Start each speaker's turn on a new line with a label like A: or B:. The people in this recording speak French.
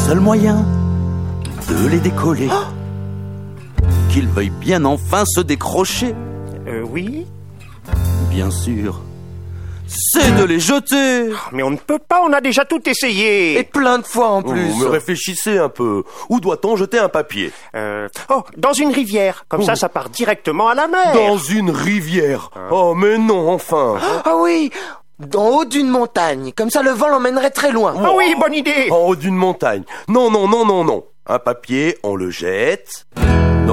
A: seul moyen de les décoller. Qu'ils veuillent bien enfin se décrocher.
B: Oui.
A: Bien sûr, c'est de les jeter.
B: Mais on ne peut pas, on a déjà tout essayé.
C: Et plein de fois en plus.
D: Mais réfléchissez un peu. Où doit-on jeter un papier?
B: Dans une rivière. Comme ça part directement à la mer.
D: Dans une rivière? Oh, mais non, enfin.
C: Ah oui, en haut d'une montagne. Comme ça, le vent l'emmènerait très loin.
B: Ah oui, bonne idée.
D: En haut d'une montagne. Non. Un papier, on le jette